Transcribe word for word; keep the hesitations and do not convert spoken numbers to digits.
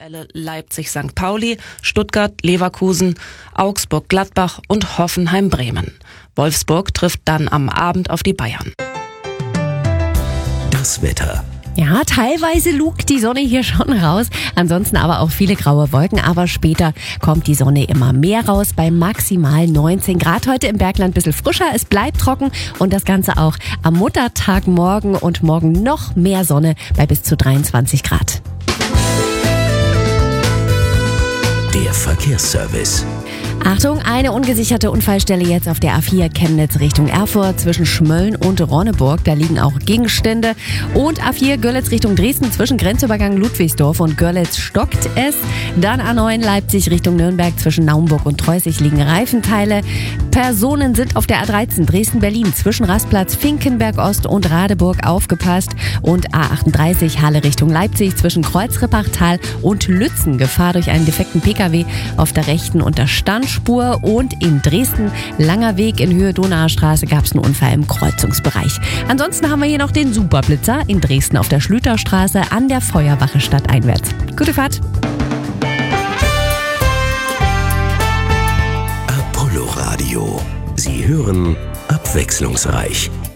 Duelle Leipzig Sankt Pauli, Stuttgart Leverkusen, Augsburg Gladbach und Hoffenheim Bremen. Wolfsburg trifft dann am Abend auf die Bayern. Das Wetter. Ja, teilweise lugt die Sonne hier schon raus, ansonsten aber auch viele graue Wolken, aber später kommt die Sonne immer mehr raus bei maximal neunzehn Grad. Heute im Bergland ein bisschen frischer, es bleibt trocken und das Ganze auch am Muttertag morgen und morgen noch mehr Sonne bei bis zu dreiundzwanzig Grad. Der Verkehrsservice. Achtung, eine ungesicherte Unfallstelle jetzt auf der A vier Chemnitz Richtung Erfurt zwischen Schmölln und Ronneburg. Da liegen auch Gegenstände. Und A vier Görlitz Richtung Dresden zwischen Grenzübergang Ludwigsdorf und Görlitz stockt es. Dann A neun Leipzig Richtung Nürnberg zwischen Naumburg und Treußig liegen Reifenteile. Personen sind auf der A dreizehn Dresden-Berlin zwischen Rastplatz Finkenberg-Ost und Radeburg aufgepasst. Und A achtunddreißig Halle Richtung Leipzig zwischen Kreuzrippachtal und Lützen. Gefahr durch einen defekten Pkw auf der rechten Unterstandspur. Und in Dresden, langer Weg in Höhe Donauer Straße, gab es einen Unfall im Kreuzungsbereich. Ansonsten haben wir hier noch den Superblitzer in Dresden auf der Schlüterstraße an der Feuerwache stadteinwärts. Gute Fahrt! Apollo Radio. Sie hören abwechslungsreich.